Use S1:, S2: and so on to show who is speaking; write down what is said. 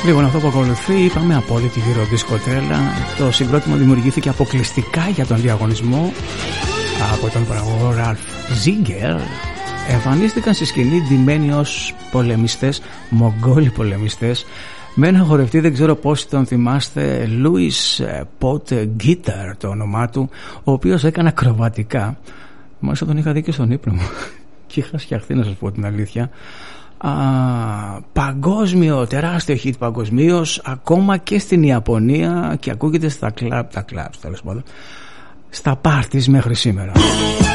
S1: Λοιπόν, αυτό που ακολουθεί είπαμε απόλυτη γυροδισκοτρέλα. Το συγκρότημα δημιουργήθηκε αποκλειστικά για τον διαγωνισμό από τον παραγωγό Ραλφ Ζίγκερ. Εμφανίστηκαν στη σκηνή ντυμένοι ως πολεμιστές, μογγόλοι πολεμιστές, με ένα χορευτή, δεν ξέρω πόσοι τον θυμάστε, Λούις Ποτ Γκίταρ το όνομά του, ο οποίος έκανε ακροβατικά. Μάλιστα τον είχα δει και στον ύπνο μου και είχα σκιαχθεί, να σας πω την αλήθεια. Παγκόσμιο, τεράστιο hit παγκοσμίως, ακόμα και στην Ιαπωνία, και ακούγεται στα κλαμπ τέλος πάντων, στα πάρτις μέχρι σήμερα.